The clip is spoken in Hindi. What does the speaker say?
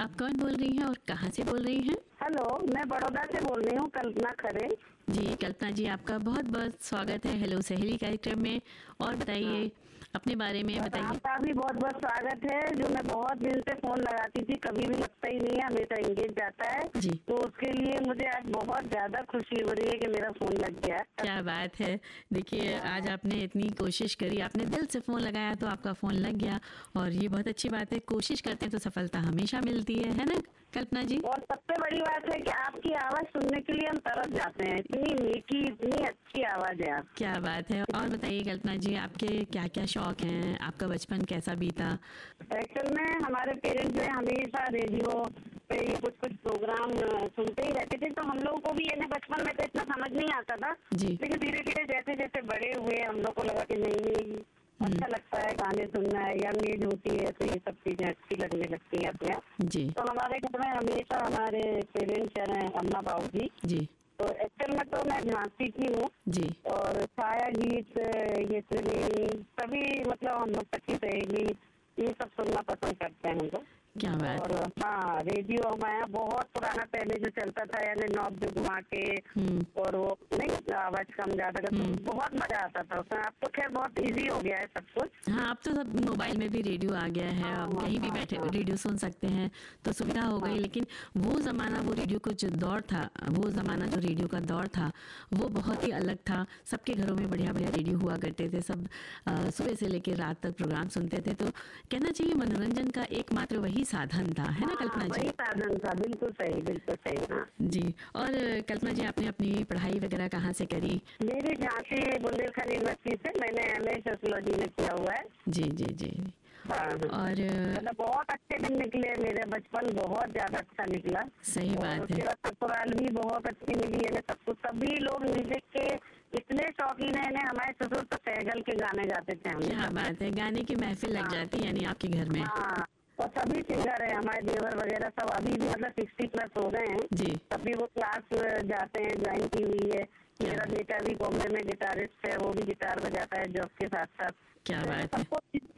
आप कौन बोल रही हैं और कहाँ से बोल रही हैं? हेलो, मैं बड़ौदा से बोल रही हूँ, कल्पना खरे। जी कल्पना जी, आपका बहुत बहुत स्वागत है हेलो सहेली कार्यक्रम में। और बताइए, अपने बारे में और बताइए। आपका भी बहुत बहुत स्वागत है। जो मैं बहुत दिन से फोन लगाती थी, कभी भी लगता ही नहीं है, हमेशा एंगेज जाता है। जी, तो उसके लिए मुझे आज बहुत ज्यादा खुशी हो रही है कि मेरा फोन लग गया। क्या बात है। देखिए, आज आपने इतनी कोशिश करी, आपने दिल से फ़ोन लगाया तो आपका फ़ोन लग गया। और ये बहुत अच्छी बात है, कोशिश करते हैं तो सफलता हमेशा मिलती है ना कल्पना जी? और सबसे बड़ी बात है कि आपकी आवाज सुनने के लिए हम तरस जाते हैं। इतनी मीठी, इतनी अच्छी आवाज है आपकी। क्या बात है। और बताइए कल्पना जी, आपके क्या क्या शौक हैं, आपका बचपन कैसा बीता? एक्चुअल में हमारे पेरेंट्स जो है हमेशा रेडियो पे ये कुछ कुछ प्रोग्राम सुनते ही रहते थे, तो हम लोगों को भी ये बचपन में तो इतना समझ नहीं आता था। जी। लेकिन धीरे धीरे जैसे जैसे बड़े हुए हम लोग को लगा कि नहीं नहीं अच्छा लगता है गाने सुनना है, यंग एज होती है तो ये सब चीजें अच्छी लगने लगती है अपने आप। जी। तो हमारे घर में हमेशा हमारे पेरेंट्स हैं अम्मा बाबू जी। जी। तो एक्चुअल में तो मैं झांसी की हूँ। जी। और छाया गीत, ये त्रिवेणी, सभी मतलब हम लोग सखी सहेली ये सब सुनना पसंद करते हैं हम लोग। क्या बात और है। हाँ, रेडियो हमारा बहुत पुराना पहले जो चलता था, यानी नॉब जो घुमा के और वो नहीं आवाज कम ज्यादा कर, तो बहुत मजा आता था उसमें। अब तो खैर बहुत इजी हो गया है सब कुछ। हाँ, अब तो सब मोबाइल में भी रेडियो आ गया है, हाँ अब हाँ कहीं भी हाँ बैठे हाँ रेडियो सुन सकते हैं, तो सुविधा हो गई। हाँ लेकिन वो ज़माना, वो रेडियो का जो दौर था, वो ज़माना जो रेडियो का दौर था, वो बहुत ही अलग था। सबके घरों में बढ़िया बढ़िया रेडियो हुआ करते थे, सब सुबह से लेकर रात तक प्रोग्राम सुनते थे। तो कहना चाहिए मनोरंजन का एकमात्र वही साधन था, है ना हाँ, कल्पना जी? वही साधन था। बिल्कुल सही, बिल्कुल सही। हाँ, जी। और कल्पना जी, आपने अपनी पढ़ाई वगैरह कहाँ से करी? मेरी झांसी बुंदेलखंड यूनिवर्सिटी से मैंने MA सोशियोलॉजी में किया हुआ है। जी जी जी। हाँ हाँ। और मतलब बहुत अच्छे दिन निकले, मेरे बचपन बहुत ज्यादा अच्छा निकला। सही और बात है। उसके बाद ससुराल भी बहुत अच्छी मिली है सब कुछ। सभी लोग म्यूजिक के इतने शौकीन है ने, हमारे ससुर तो सहगल के गाने गाते थे क्या हमेशा। बात है, गाने की महफिल लग हाँ जाती यानी आपके घर में? हाँ। और सभी सिंगर है हमारे देवर वगैरह सब, अभी भी मतलब 60+ हो गए हैं। जी। तभी वो क्लास जाते हैं, ज्वाइन की हुई है। क्या मेरा बेटा भी बॉम्बे में गिटारिस्ट है, वो भी गिटार बजाता है जॉब के साथ साथ। क्या तो बात है। सबको